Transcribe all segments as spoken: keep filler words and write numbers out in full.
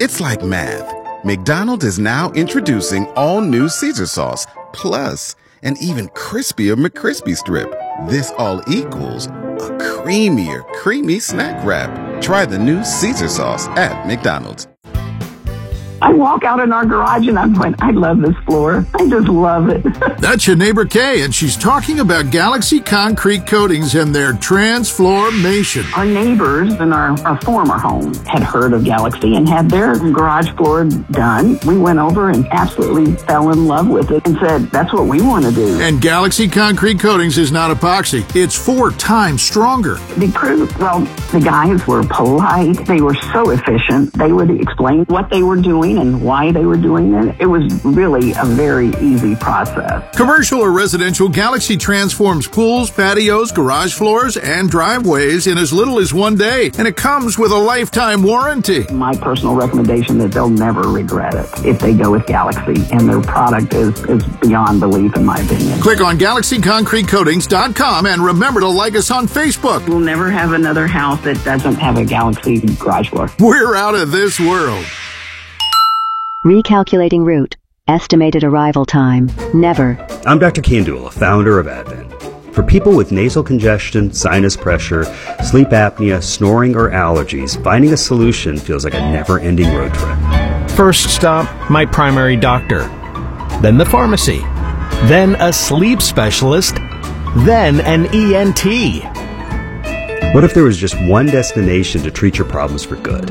It's like math. McDonald's is now introducing all new Caesar sauce, plus an even crispier McCrispy strip. This all equals a creamier, creamy snack wrap. Try the new Caesar sauce at McDonald's. I walk out in our garage and I'm going, I love this floor. I just love it. That's your neighbor Kay, and she's talking about Galaxy Concrete Coatings and their transformation. Our neighbors in our, our former home had heard of Galaxy and had their garage floor done. We went over and absolutely fell in love with it and said, that's what we want to do. And Galaxy Concrete Coatings is not epoxy. It's four times stronger. The crew, well, the guys were polite. They were so efficient. They would explain what they were doing and why they were doing it. It was really a very easy process. Commercial or residential, Galaxy transforms pools, patios, garage floors, and driveways in as little as one day, and it comes with a lifetime warranty. My personal recommendation is they'll never regret it if they go with Galaxy, and their product is, is beyond belief, in my opinion. Click on Galaxy Concrete Coatings dot com and remember to like us on Facebook. We'll never have another house that doesn't have a Galaxy garage floor. We're out of this world. Recalculating route. Estimated arrival time. Never. I'm Doctor Kandula, founder of Advent. For people with nasal congestion, sinus pressure, sleep apnea, snoring, or allergies, finding a solution feels like a never-ending road trip. First stop, my primary doctor. Then the pharmacy. Then a sleep specialist. Then an E N T. What if there was just one destination to treat your problems for good?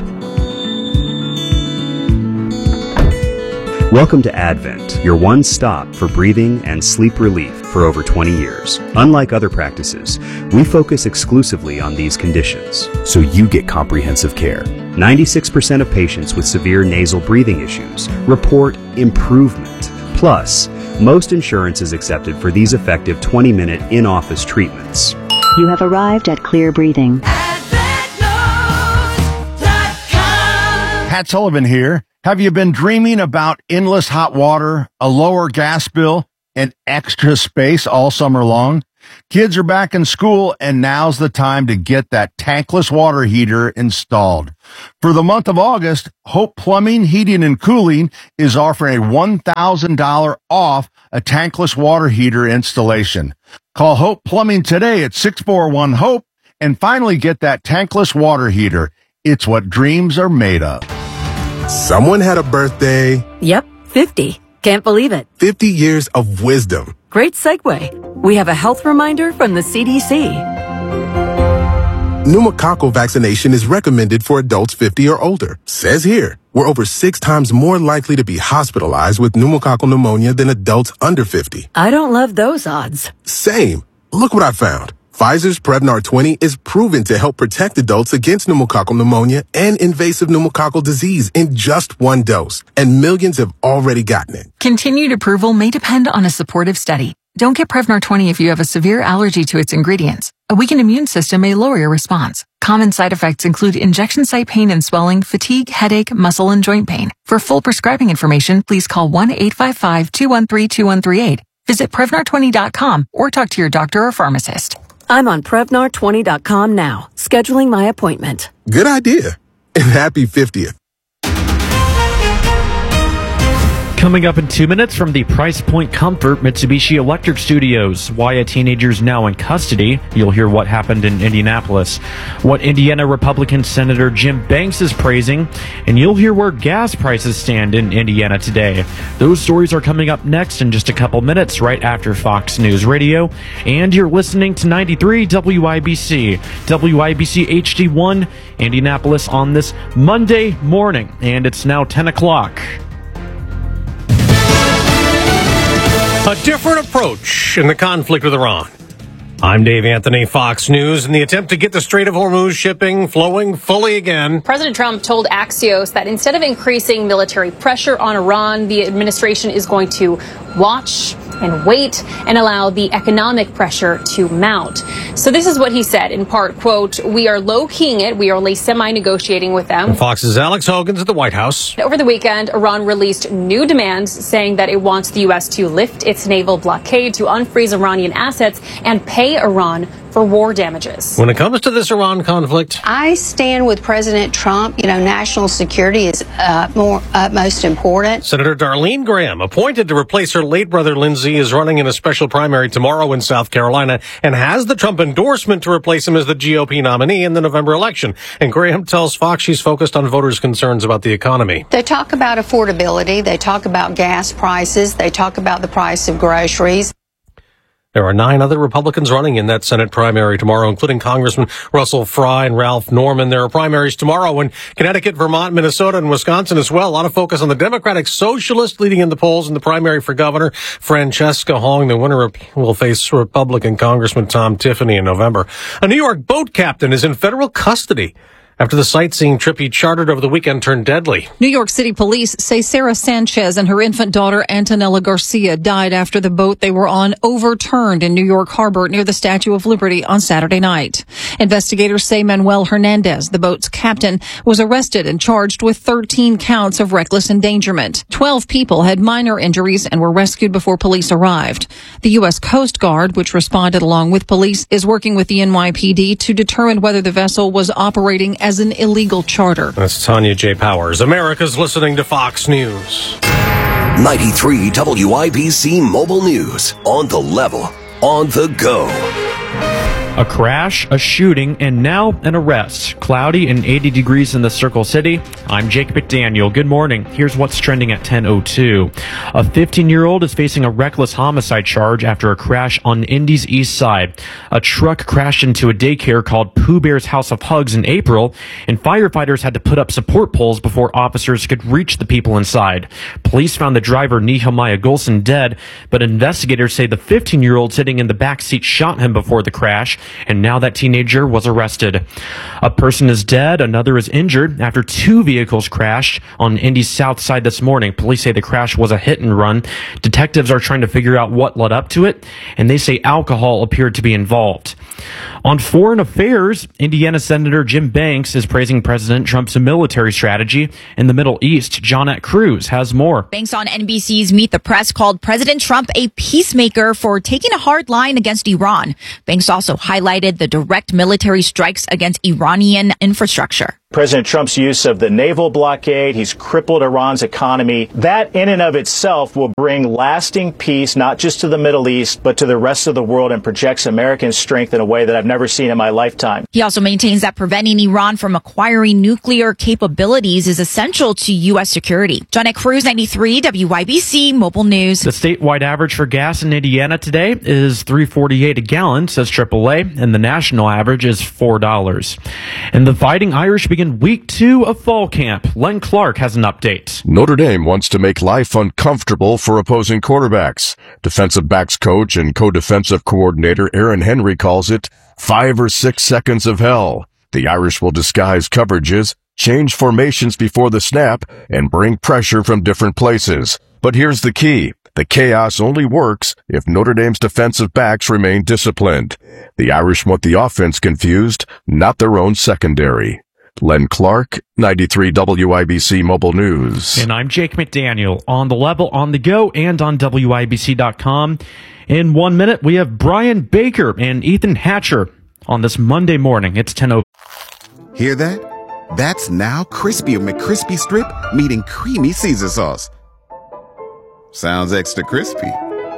Welcome to Advent, your one stop for breathing and sleep relief for over twenty years. Unlike other practices, we focus exclusively on these conditions, so you get comprehensive care. ninety-six percent of patients with severe nasal breathing issues report improvement. Plus, most insurance is accepted for these effective twenty-minute in-office treatments. You have arrived at Clear Breathing. Pat Sullivan here. Have you been dreaming about endless hot water, a lower gas bill, and extra space all summer long? Kids are back in school, and now's the time to get that tankless water heater installed. For the month of August, Hope Plumbing, Heating, and Cooling is offering a one thousand dollars off a tankless water heater installation. Call Hope Plumbing today at six four one HOPE and finally get that tankless water heater. It's what dreams are made of. Someone had a birthday. Yep, fifty. Can't believe it. fifty years of wisdom. Great segue. We have a health reminder from the C D C. Pneumococcal vaccination is recommended for adults fifty or older. Says here, we're over six times more likely to be hospitalized with pneumococcal pneumonia than adults under fifty. I don't love those odds. Same. Look what I found. Pfizer's Prevnar twenty is proven to help protect adults against pneumococcal pneumonia and invasive pneumococcal disease in just one dose, and millions have already gotten it. Continued approval may depend on a supportive study. Don't get Prevnar twenty if you have a severe allergy to its ingredients. A weakened immune system may lower your response. Common side effects include injection site pain and swelling, fatigue, headache, muscle, and joint pain. For full prescribing information, please call one eight five five, two one three, two one three eight. Visit Prevnar twenty dot com or talk to your doctor or pharmacist. I'm on Prevnar twenty dot com now, scheduling my appointment. Good idea. And happy fiftieth. Coming up in two minutes from the Price Point Comfort Mitsubishi Electric Studios. Why a teenager's now in custody. You'll hear what happened in Indianapolis. What Indiana Republican Senator Jim Banks is praising. And you'll hear where gas prices stand in Indiana today. Those stories are coming up next in just a couple minutes, right after Fox News Radio. And you're listening to ninety-three W I B C. W I B C H D one, Indianapolis on this Monday morning. And it's now ten o'clock. A different approach in the conflict with Iran. I'm Dave Anthony, Fox News. In the attempt to get the Strait of Hormuz shipping flowing fully again, President Trump told Axios that instead of increasing military pressure on Iran, the administration is going to watch and wait and allow the economic pressure to mount. So this is what he said, in part, quote, "We are low-keying it. We are only semi-negotiating with them." And Fox's Alex Hogan's at the White House. Over the weekend, Iran released new demands saying that it wants the U S to lift its naval blockade, to unfreeze Iranian assets, and pay Iran for for war damages. When it comes to this Iran conflict, I stand with President Trump. You know, national security is uh, more uh, most important. Senator Darlene Graham, appointed to replace her late brother Lindsey, is running in a special primary tomorrow in South Carolina and has the Trump endorsement to replace him as the G O P nominee in the November election. And Graham tells Fox she's focused on voters' concerns about the economy. They talk about affordability. They talk about gas prices. They talk about the price of groceries. There are nine other Republicans running in that Senate primary tomorrow, including Congressman Russell Fry and Ralph Norman. There are primaries tomorrow in Connecticut, Vermont, Minnesota, and Wisconsin as well. A lot of focus on the Democratic Socialist leading in the polls in the primary for governor. Francesca Hong, the winner, will face Republican Congressman Tom Tiffany in November. A New York boat captain is in federal custody after the sightseeing trip he chartered over the weekend turned deadly. New York City police say Sarah Sanchez and her infant daughter Antonella Garcia died after the boat they were on overturned in New York Harbor near the Statue of Liberty on Saturday night. Investigators say Manuel Hernandez, the boat's captain, was arrested and charged with thirteen counts of reckless endangerment. Twelve people had minor injuries and were rescued before police arrived. The U S Coast Guard, which responded along with police, is working with the N Y P D to determine whether the vessel was operating as an illegal charter. That's Tanya J. Powers. America's listening to Fox News. ninety-three W I B C Mobile News. On the level, on the go. A crash, a shooting, and now an arrest. Cloudy and eighty degrees in the Circle City. I'm Jake McDaniel. Good morning. Here's what's trending at ten oh two. A fifteen-year-old is facing a reckless homicide charge after a crash on Indy's east side. A truck crashed into a daycare called Pooh Bear's House of Hugs in April, and firefighters had to put up support poles before officers could reach the people inside. Police found the driver, Nehemiah Golson, dead, but investigators say the fifteen-year-old sitting in the back seat shot him before the crash, and now that teenager was arrested. A person is dead, another is injured after two vehicles crashed on Indy's south side this morning. Police say the crash was a hit and run. Detectives are trying to figure out what led up to it, and they say alcohol appeared to be involved. On foreign affairs, Indiana Senator Jim Banks is praising President Trump's military strategy in the Middle East. Johnette Cruz has more. Banks on N B C's Meet the Press called President Trump a peacemaker for taking a hard line against Iran. Banks also highlighted the direct military strikes against Iranian infrastructure. President Trump's use of the naval blockade, he's crippled Iran's economy. That in and of itself will bring lasting peace, not just to the Middle East, but to the rest of the world, and projects American strength in a way that I've never seen in my lifetime. He also maintains that preventing Iran from acquiring nuclear capabilities is essential to U S security. Johnette Cruz, ninety-three W I B C Mobile News. The statewide average for gas in Indiana today is three forty-eight a gallon, says triple A, and the national average is four dollars. And the Fighting Irish begin week two of fall camp. Len Clark has an update. Notre Dame wants to make life uncomfortable for opposing quarterbacks. Defensive backs coach and co-defensive coordinator Aaron Henry calls it five or six seconds of hell. The Irish will disguise coverages, change formations before the snap, and bring pressure from different places. But here's the key. The chaos only works if Notre Dame's defensive backs remain disciplined. The Irish want the offense confused, not their own secondary. Len Clark, ninety-three W I B C Mobile News. And I'm Jake McDaniel, on the level, on the go, and on W I B C dot com. In one minute, we have Brian Baker and Ethan Hatcher on this Monday morning. It's ten oh. Hear that? That's now Crispy McCrispy Strip meeting Creamy Caesar Sauce. Sounds extra crispy.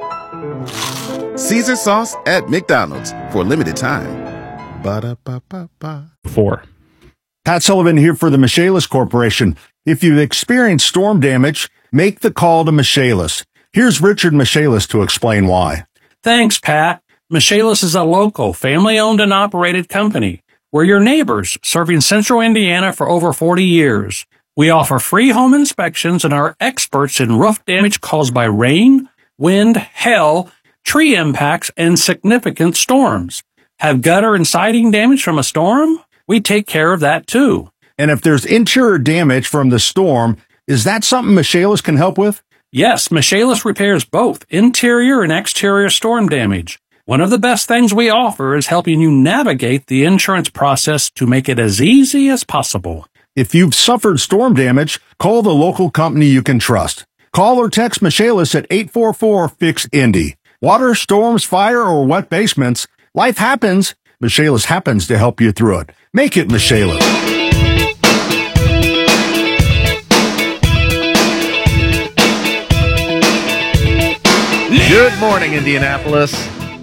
Caesar Sauce at McDonald's for a limited time. Ba-da-ba-ba-ba. Four. Pat Sullivan here for the Michaelis Corporation. If you've experienced storm damage, make the call to Michaelis. Here's Richard Michaelis to explain why. Thanks, Pat. Michaelis is a local, family-owned and operated company. We're your neighbors, serving central Indiana for over forty years. We offer free home inspections and are experts in roof damage caused by rain, wind, hail, tree impacts, and significant storms. Have gutter and siding damage from a storm? We take care of that, too. And if there's interior damage from the storm, is that something Michaelis can help with? Yes, Michaelis repairs both interior and exterior storm damage. One of the best things we offer is helping you navigate the insurance process to make it as easy as possible. If you've suffered storm damage, call the local company you can trust. Call or text Michaelis at eight four four, F I X, Indy. Water, storms, fire, or wet basements, life happens. Michaelis happens to help you through it. Make it Michaelis. Good morning, Indianapolis.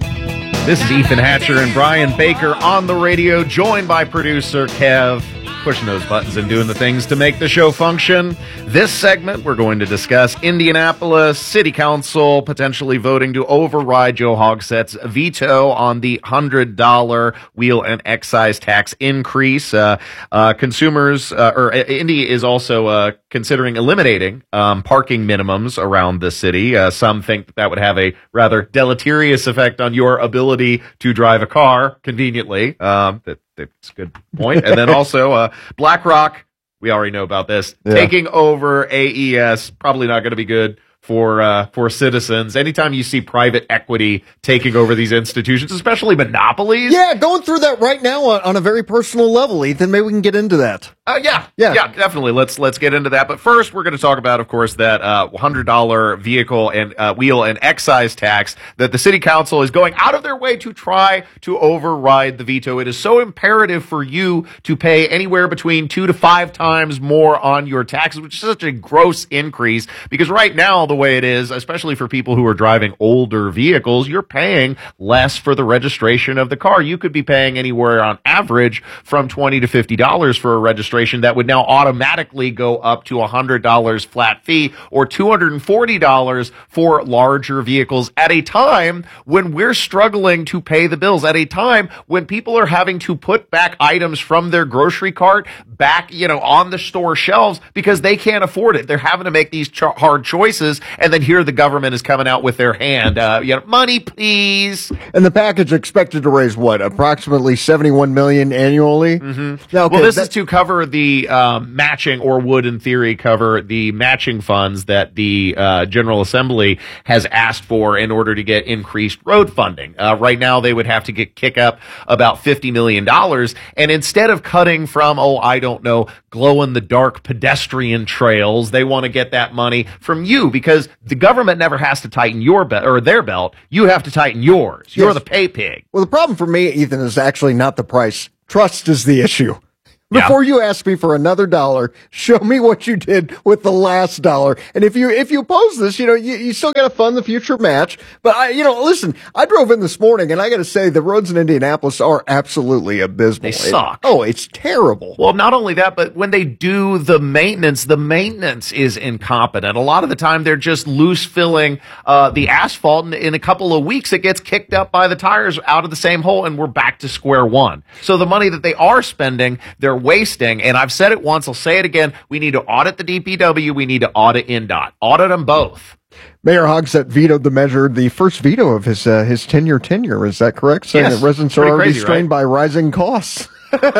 This is Ethan Hatcher and Brian Baker on the radio, joined by producer Kev, pushing those buttons and doing the things to make the show function. This segment, we're going to discuss Indianapolis City Council potentially voting to override Joe Hogsett's veto on the one hundred dollars wheel and excise tax increase. Uh, uh, consumers, uh, or uh, Indy is also uh, considering eliminating um, parking minimums around the city. Uh, some think that, that would have a rather deleterious effect on your ability to drive a car conveniently. Um, that, that's a good point. And then also uh, BlackRock, we already know about this, yeah. taking over A E S, probably not going to be good for uh, for citizens. Anytime you see private equity taking over these institutions, especially monopolies. Yeah, going through that right now on, on a very personal level, Ethan. Maybe we can get into that. Uh, yeah, yeah, yeah, definitely. Let's let's get into that. But first, we're going to talk about, of course, that uh, one hundred dollars vehicle and uh, wheel and excise tax that the city council is going out of their way to try to override the veto. It is so imperative for you to pay anywhere between two to five times more on your taxes, which is such a gross increase. Because right now, the way it is, especially for people who are driving older vehicles, you're paying less for the registration of the car. You could be paying anywhere on average from twenty to fifty dollars for a registration that would now automatically go up to one hundred dollars flat fee or two hundred forty dollars for larger vehicles at a time when we're struggling to pay the bills, at a time when people are having to put back items from their grocery cart back, you know, on the store shelves because they can't afford it. They're having to make these ch- hard choices. And then here the government is coming out with their hand, uh, you know, money, please. And the package expected to raise what, approximately seventy-one million dollars annually? Mm-hmm. Now, okay, well, this that- is to cover the um, matching, or would in theory cover the matching funds that the uh, General Assembly has asked for in order to get increased road funding. Uh, right now, they would have to get kick up about fifty million dollars. And instead of cutting from, oh, I don't know, glow-in-the-dark pedestrian trails, they want to get that money from you because the government never has to tighten your belt or their belt. You have to tighten yours. You're yes. the pay pig. Well, the problem for me, Ethan, is actually not the price. Trust is the issue. Before yeah. you ask me for another dollar, show me what you did with the last dollar. And if you if you oppose this, you know, you, you still got to fund the future match. But, I, you know, listen, I drove in this morning, and I got to say the roads in Indianapolis are absolutely abysmal. They suck. It, oh, it's terrible. Well, not only that, but when they do the maintenance, the maintenance is incompetent. A lot of the time, they're just loose filling uh, the asphalt, and in a couple of weeks, it gets kicked up by the tires out of the same hole, and we're back to square one. So the money that they are spending, they're wasting, and I've said it once, I'll say it again, we need to audit the D P W, we need to audit N D O T. Audit them both. Mayor Hogsett vetoed the measure, the first veto of his uh, his ten-year tenure, is that correct? Saying yes, that residents are already crazy, strained right? by rising costs.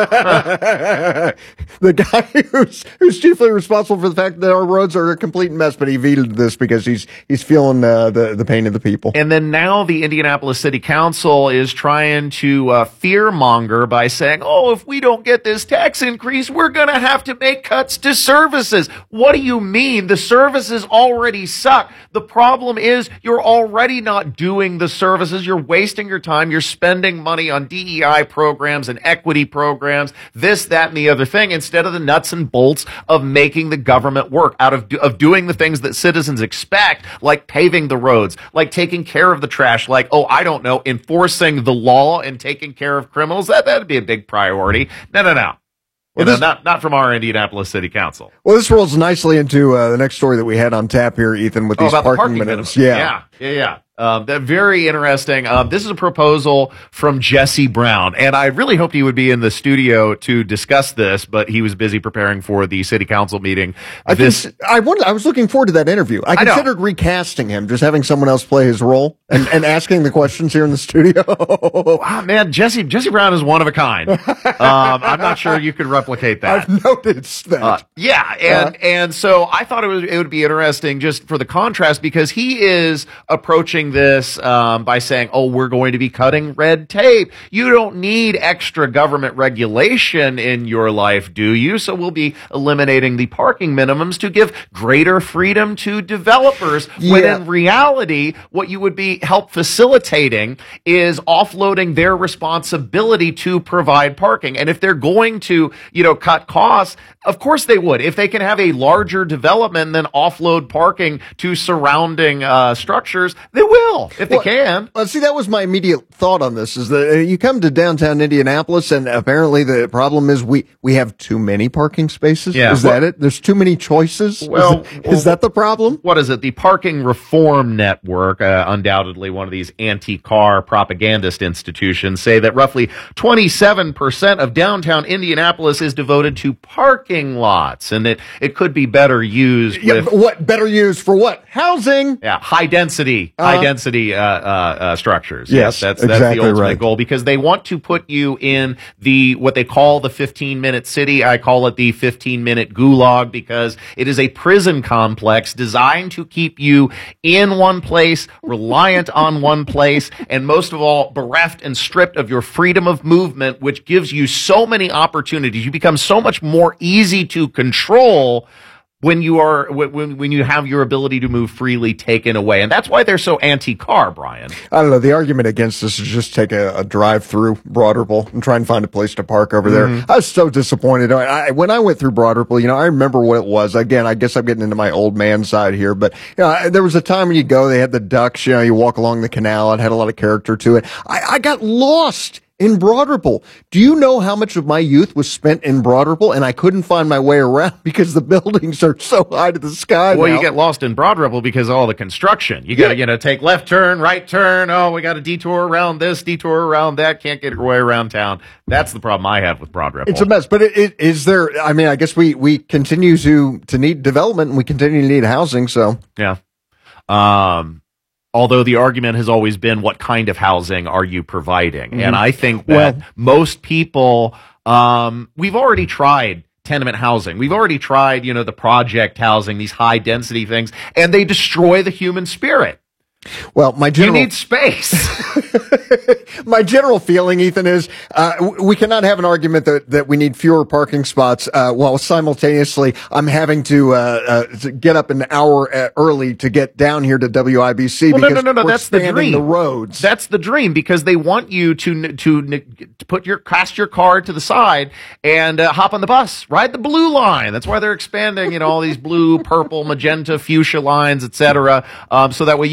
The guy who's who's chiefly responsible for the fact that our roads are a complete mess, but he vetoed this because he's he's feeling uh, the the pain of the people. And then now the Indianapolis City Council is trying to uh, fear monger by saying, "Oh, if we don't get this tax increase, we're going to have to make cuts to services." What do you mean? The services already suck. The problem is you're already not doing the services. You're wasting your time. You're spending money on D E I programs and equity programs. programs, this, that, and the other thing, instead of the nuts and bolts of making the government work, out of of doing the things that citizens expect, like paving the roads, like taking care of the trash, like, oh, I don't know, enforcing the law and taking care of criminals. That, that'd be a big priority. No, no, no. Well, this, not not from our Indianapolis City Council. Well, this rolls nicely into uh, the next story that we had on tap here, Ethan, with oh, these about parking, the parking minutes. minutes. Yeah, yeah, yeah. yeah. Um, that very interesting. Um, this is a proposal from Jesse Brown, and I really hoped he would be in the studio to discuss this, but he was busy preparing for the city council meeting. I this, cons- I wanted, I was looking forward to that interview. I considered I recasting him, just having someone else play his role and, and asking the questions here in the studio. Wow, man, Jesse Jesse Brown is one of a kind. Um, I'm not sure you could replicate that. I've noticed that. Uh, yeah, and uh, and so I thought it was it would be interesting just for the contrast because he is approaching this um, by saying, oh, we're going to be cutting red tape. You don't need extra government regulation in your life, do you? So we'll be eliminating the parking minimums to give greater freedom to developers. Yeah. When in reality, what you would be actually help facilitating is offloading their responsibility to provide parking. And if they're going to, you know, cut costs, of course they would. If they can have a larger development, then offload parking to surrounding uh, structures, they will, if well, they can. Well, see, that was my immediate thought on this, is that you come to downtown Indianapolis, and apparently the problem is we, we have too many parking spaces. Yeah. Is well, that it? There's too many choices? Well, is, that, well, is that the problem? What is it? The Parking Reform Network, uh, undoubtedly one of these anti-car propagandist institutions, say that roughly twenty-seven percent of downtown Indianapolis is devoted to parking lots, and it, it could be better used Yeah, with... but what? Better used for what? Housing? Yeah, high density, Uh, high density uh, uh, uh, structures. Yes, that's exactly that's the ultimate right. goal, because they want to put you in the what they call the fifteen minute city. I call it the fifteen minute gulag, because it is a prison complex designed to keep you in one place, reliant on one place, and most of all, bereft and stripped of your freedom of movement, which gives you so many opportunities. You become so much more easy to control when you are when when you have your ability to move freely taken away. And that's why they're so anti-car, Brian. I don't know. The argument against this is just take a, a drive through Broderville and try and find a place to park over there. Mhm. I was so disappointed. I, I, when I went through Broderville, you know, I remember what it was. Again, I guess I'm getting into my old man side here, but you know, I, there was a time when you go, they had the ducks, you know, you walk along the canal. It had a lot of character to it. I, I got lost in Broderville. Do you know how much of my youth was spent in Broderville, and I couldn't find my way around because the buildings are so high to the sky Well, now. you get lost in Broderville because of all the construction. You got to, Yeah. you know, take left turn, right turn. Oh, we got to detour around this, detour around that. Can't get your way around town. That's the problem I have with Broderville. It's a mess, but it, it, is there, I mean, I guess we, we continue to, to need development, and we continue to need housing, so. Yeah. Um, although the argument has always been, what kind of housing are you providing? Mhm. And I think that Well- most people, um, we've already tried tenement housing. We've already tried, you know, the project housing, these high density things, and they destroy the human spirit. Well, my general, You need space. my general feeling, Ethan, is uh, w- we cannot have an argument that, that we need fewer parking spots uh, while simultaneously I'm having to, uh, uh, to get up an hour uh, early to get down here to W I B C Well, no, because no, no, no. we're That's the expanding dream. the roads. That's the dream, because they want you to to, to put your cast your car to the side and uh, hop on the bus, ride the blue line. That's why they're expanding, you know, all these blue, purple, magenta, fuchsia lines, et cetera. Um, so that way. You